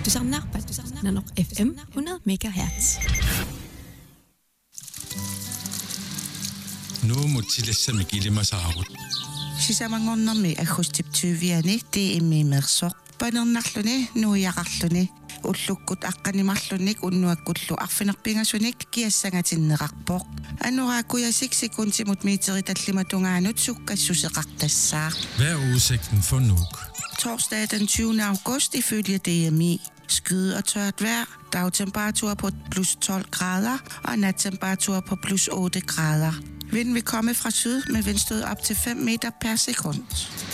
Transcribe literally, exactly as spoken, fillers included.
تسعة نانوق اف ام hundrede megahertz. Nu mutilassami kilimasaarut. Sisamangornermi agustiptuviani tiimmiimersoq panernerluni nuiaqarluni уллуккут аққанимарлуник уннуаккуллу арфинерпингасуник киассангаатиннеқарпоқ анурааккуясик секундимут миитери таллиматунгаанут суккассусеқартассаа. Hvad er udsigten for Nuuk? Torsdag den tyvende august ifølge D M I. Skyde og tørt vejr, dagtemperatur på plus tolv grader og nattemperatur på plus otte grader. Vinden vil komme fra syd med vindstød op til fem meter per sekund.